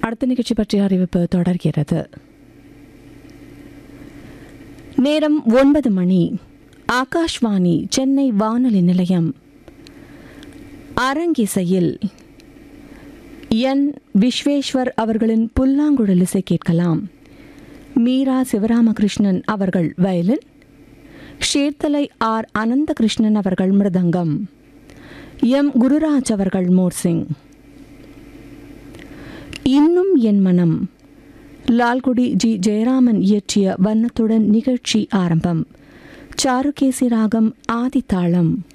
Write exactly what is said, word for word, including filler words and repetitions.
அடுத்த நிகழ்ச்சி பற்றிய அறிவிப்பு தொடர்கிறது. நேரம் ஒன்பது மணி. ஆகாஷ்வாணி சென்னை வானொலி நிலையம். அரங்கிசையில் என் விஸ்வேஸ்வர் அவர்களின் புல்லாங்குழல் இசை கேட்கலாம். மீரா சிவராமகிருஷ்ணன் அவர்கள் வயலின், ஷேர்தலை ஆர் அனந்தகிருஷ்ணன் அவர்கள் மிருதங்கம், எம் குருராஜ் அவர்கள் மோர்சிங். இன்னும் என் மனம் லால்குடி ஜி ஜெயராமன் இயற்றிய வண்ணத்துடன் நிகழ்ச்சி ஆரம்பம். சாருகேசி ராகம் ஆதித்தாளம்.